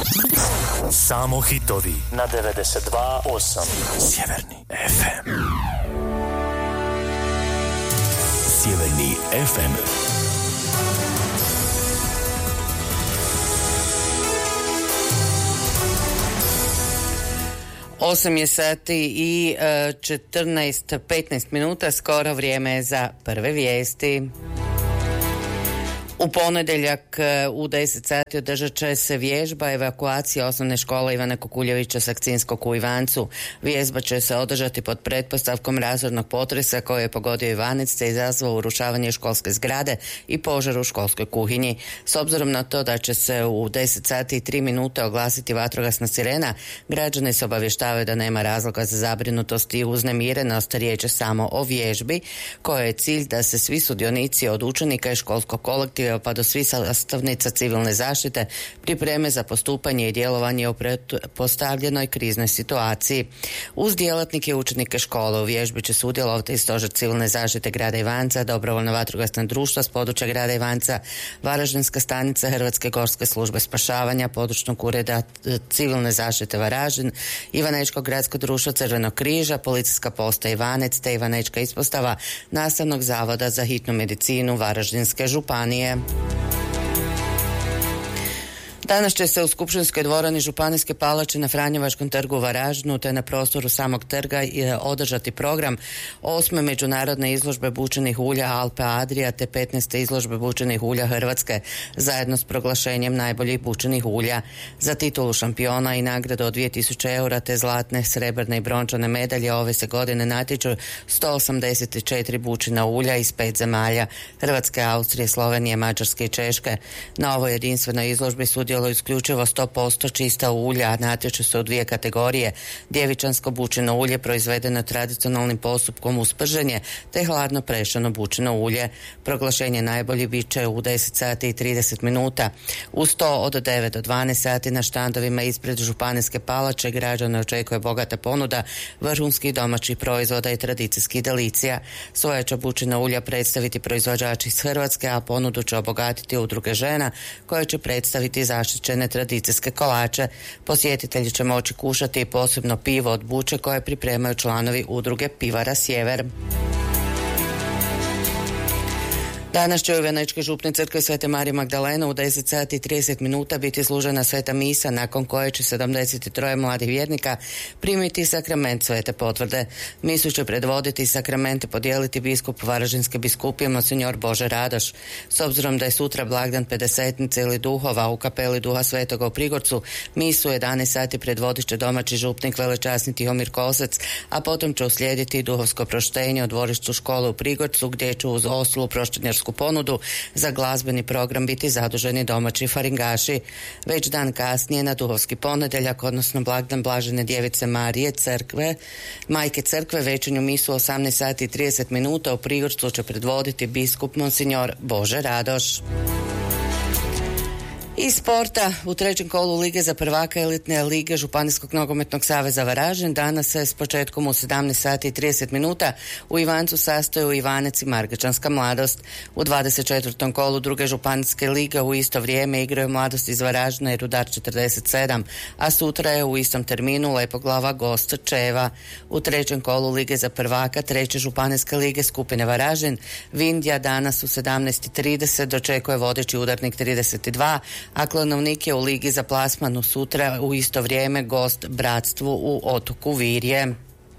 Samo hitovi na 92.8 Sjeverni FM. Sjeverni FM. Osam je sati i 15 minuta, skoro vrijeme za prve vijesti. U ponedjeljak u 10 sati održat će se vježba evakuacije osnovne škole Ivana Kukuljevića Sakcinskog u Ivancu. Vježba će se održati pod pretpostavkom razornog potresa koji je pogodio Ivanec te izazvao urušavanje školske zgrade i požar u školskoj kuhinji. S obzirom na to da će se u 10 sati i 3 minute oglasiti vatrogasna sirena, građani se obavještavaju da nema razloga za zabrinutost i uznemirenost. Riječ je samo o vježbi koja je cilj da se svi sudionici od učenika i školskog kolektiva pa do svih sastavnica civilne zaštite pripreme za postupanje i djelovanje u postavljenoj kriznoj situaciji. Uz djelatnike i učenike škole u vježbi će sudjelovati i Stožer civilne zaštite grada Ivanca, dobrovoljno vatrogasna društva s područja grada Ivanca, Varaždinska stanica Hrvatske gorske službe spašavanja, područnog ureda civilne zaštite Varaždin, Ivanečko gradsko društvo Crvenog križa, policijska postaja Ivanec te Ivanečka ispostava Nastavnog zavoda za hitnu medicinu Varaždinske županije. Danas će se u Skupštinskoj dvorani Županijske palače na Franjevačkom trgu u Varaždinu te na prostoru samog trga održati program 8. međunarodne izložbe bučenih ulja Alpe Adria te 15. izložbe bučenih ulja Hrvatske zajedno s proglašenjem najboljih bučenih ulja. Za titulu šampiona i nagradu od 2000 eura te zlatne, srebrne i brončane medalje ove se godine natječu 184 bučina ulja iz 5 zemalja Hrvatske, Austrije, Slovenije, Mađarske i Češke. Na ovoj jedinstvenoj izložbi sudjeluju isključivo 100% čista ulja, natječu se u 2 kategorije: djevičansko bučino ulje proizvedeno tradicionalnim postupkom uz prženje te hladno prešano bučino ulje. Proglašenje najbolji bit će u 10 sati i 30 minuta. Uz to od 9 do 12 sati na štandovima ispred Županijske palače građane očekuje bogata ponuda vrhunskih domaćih proizvoda i tradicijskih delicija. Svoja će bučina ulja predstaviti proizvođači iz Hrvatske, a ponudu će obogatiti udruge žena koje će predstaviti zaštićene tradicijske kolače. Posjetitelji će moći kušati posebno pivo od buče koje pripremaju članovi udruge Pivara Sjever. Danas će u Ivanečkoj župnoj crkvi Svete Marije Magdalene u 10 sati i 30 minuta biti služena sveta misa, nakon koje će 73 mladih vjernika primiti sakrament svete potvrde. Misu će predvoditi i sakramente podijeliti biskup Varaždinske biskupije Monsignor Bože Radoš. S obzirom da je sutra blagdan Pedesetnice ili duhova u kapeli Duha Svetoga u Prigorcu, misu u 11 sati predvodit će domaći župnik velečasni Tihomir Kosec, a potom će uslijediti duhovsko proštenje u dvorištu škole u Prigorcu, gdje će uz ostalo proštenjarsku ponudu za glazbeni program biti zaduženi domaći faringaši. Već dan kasnije na duhovski ponedjeljak, odnosno blagdan Blažene Djevice Marije Majke Crkve, večernju misu 18 sati i 30 minuta u Prigorcu će predvoditi biskup Monsignor Bože Radoš. Iz sporta, u 3. kolu Lige za prvaka elitne lige Županijskog nogometnog saveza Varaždin danas se s početkom u 17 sati i 30 minuta u Ivancu sastaju Ivanec i Margačanska mladost. U 24. kolu druge Županijske lige u isto vrijeme igraju Mladost iz Varaždina i Rudar 47, a sutra je u istom terminu Lepoglava gost Čeva. U 3. kolu Lige za prvaka 3. Županijske lige skupine Varaždin Vindija danas u 17:30 dočekuje vodeći udarnik 32, a Klanovnik je u Ligi za plasmanu sutra u isto vrijeme gost Bratstvu u Otoku Virje.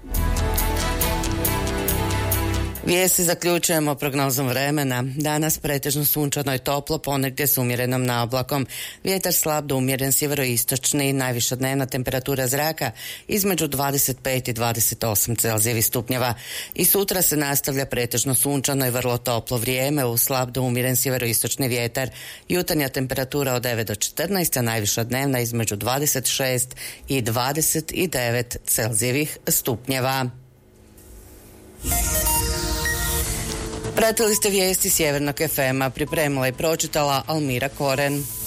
Vijesti zaključujemo prognozom vremena. Danas pretežno sunčano i toplo, ponegdje s umjerenom naoblakom. Vjetar slab do umjeren sjeveroistočni, najviša dnevna temperatura zraka između 25 i 28 Celzijevih stupnjeva. I sutra se nastavlja pretežno sunčano i vrlo toplo vrijeme uz slab do umjeren sjeveroistočni vjetar. Jutarnja temperatura od 9 do 14, a najviša dnevna između 26 i 29 Celzijevih stupnjeva. Pratili ste vijesti Sjevernog FM-a, pripremila i pročitala Almira Koren.